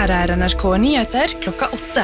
Her NRK Nyheter klokka 8.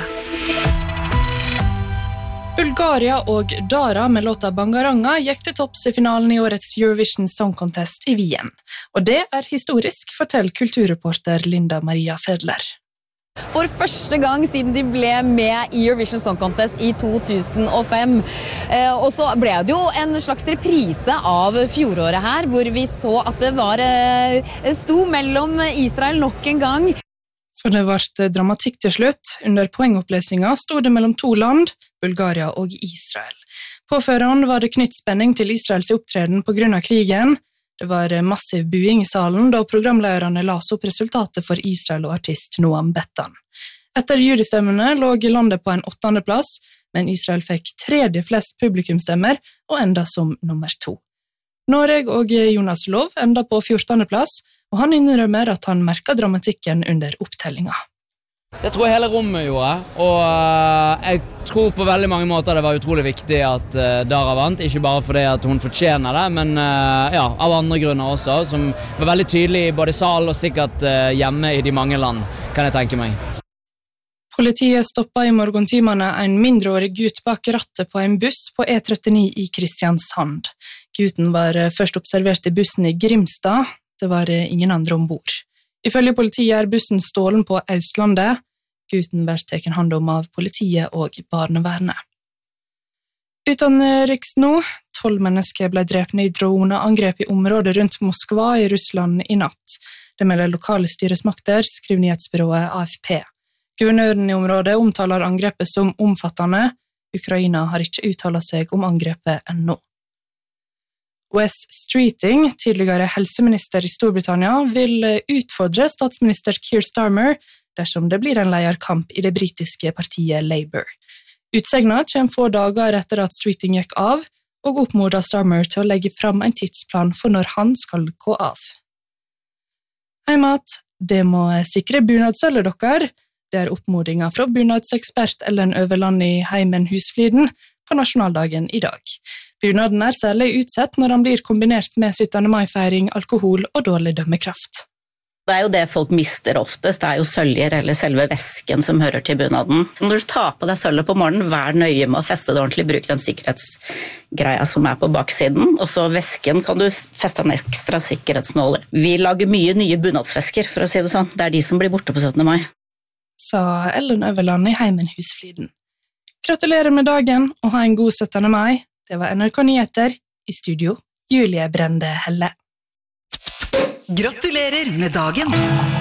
Bulgaria og Dara med låta Bangaranga gikk til topps i finalen i årets Eurovision Song Contest i Wien. Og det historisk, forteller kulturreporter Linda Maria Fedler. For første gang siden de ble med i Eurovision Song Contest i 2005. Og så ble det jo en slags reprise av fjoråret her, hvor vi så at det var sto mellom Israel nok en gang. For det ble dramatikk til slutt. Under poengopplesingen sto det mellom to land, Bulgaria og Israel. På forhånd var det knytt spenning til Israels opptreden på grunn av krigen. Det var massiv buing i salen da programlederne las opp resultatet for Israel og artist Noam Bettan. Etter jurystemmene lå landet på en 8. plass, men Israel fikk 3. flest publikumstemmer og enda som nummer 2. Noreg og Jonas Lov enda på 14. plass, og han innrømmer at han merket dramatikken under opptellinga. Det tror jeg hele rommet gjorde, og jeg tror på veldig mange måter det var utrolig viktig at Dara vant, ikke bare fordi at hun fortjener det, men av andre grunner også, som var veldig tydelig i både sal og sikkert hjemme i de mange land, kan jeg tenke meg. Politiet stoppet i morgentimene en mindreårig gutt bak rattet på en buss på E39 i Kristiansand. Gutten var først observert i bussen i Grimstad, det var ingen andre ombord. Ifølge politiet bussen stålen på Østlandet. Gutten blir tatt hånd om av politiet og barnevernet. Utenriks nå, 12 mennesker ble drepne i droneangrep i området rundt Moskva i Russland i natt. Det melder lokale styresmakter, skriver nyhetsbyrået AFP. Guvernøren i området omtaler angrepet som omfattende. Ukraina har ikke uttalt seg om angrepet ennå. Wes Streeting, tidligere helseminister i Storbritannia, vil utfordre statsminister Keir Starmer dersom det blir en leierkamp i det britiske partiet Labour. Utsegnet kommer få dager etter at Streeting gikk av, og oppmoder Starmer til å legge fram en tidsplan for når han skal gå av. Heimat, det må sikre bunadsølvet dere. Det oppmodingen fra bunadsekspert Ellen Øverland i Heimen Husfliden på nasjonaldagen i dag. Bunaden særlig utsatt når han blir kombinert med 17. mai-feiring, alkohol og dårlig dømmekraft. Det jo det folk mister oftest, det jo søljer eller selve vesken som hører til bunaden. Når du tar på deg sølvet på morgenen, vær nøye med å feste det ordentlig, bruk den sikkerhetsgreia som på baksiden, og så vesken kan du feste en ekstra sikkerhetsnål. Vi lager mye nye bunadsvesker, for å si det sånn. Det de som blir borte på 17. mai. Sa Ellen Øverland i Heimen Husfliden. Gratulerer med dagen, og ha en god 17. mai. Det var NRK Nyheter, i studio, Julie Brende Helle. Gratulerer med dagen!